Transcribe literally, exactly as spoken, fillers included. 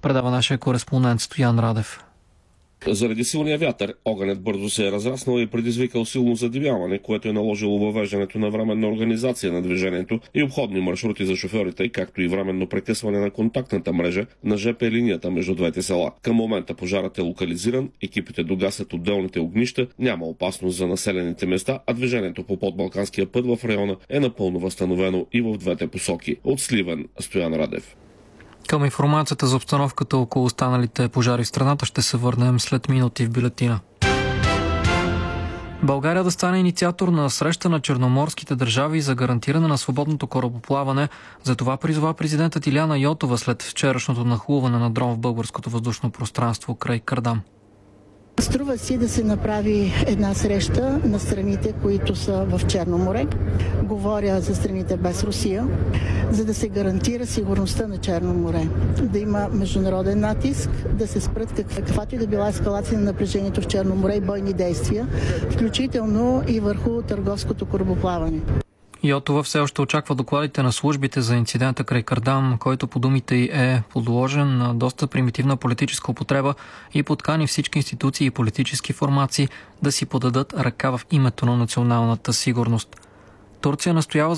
Предава нашия кореспондент Стоян Радев. Заради силния вятър, огънят бързо се е разраснал и предизвикал силно задимяване, което е наложило въвеждането на временна организация на движението и обходни маршрути за шофьорите, както и временно прекъсване на контактната мрежа на ЖП линията между двете села. Към момента пожарът е локализиран, екипите догасят отделните огнища, няма опасност за населените места, а движението по подбалканския път в района е напълно възстановено и в двете посоки. От Сливен, Стоян Радев. Към информацията за обстановката около останалите пожари в страната ще се върнем след минути в бюлетина. България да стане инициатор на среща на черноморските държави за гарантиране на свободното корабоплаване. За това призова президентът Илияна Йотова след вчерашното нахлуване на дрон в българското въздушно пространство край Кардам. Струва си да се направи една среща на страните, които са в Черно море. Говоря за страните без Русия, за да се гарантира сигурността на Черно море. Да има международен натиск, да се спрат каквато и да била ескалация на напрежението в Черно море и бойни действия, включително и върху търговското корабоплаване. Йотова все още очаква докладите на службите за инцидента край Кардам, който по думите й е подложен на доста примитивна политическа употреба и подкани всички институции и политически формации да си подадат ръка в името на националната сигурност. Турция настоява